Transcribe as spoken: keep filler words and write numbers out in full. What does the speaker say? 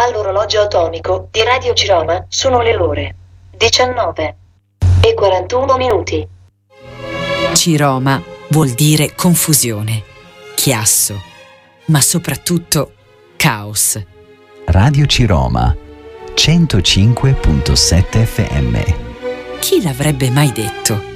All'orologio atomico di Radio Ciroma sono le ore diciannove e quarantuno minuti. Ciroma vuol dire confusione, chiasso, ma soprattutto caos. Radio Ciroma centocinque virgola sette F M. Chi l'avrebbe mai detto?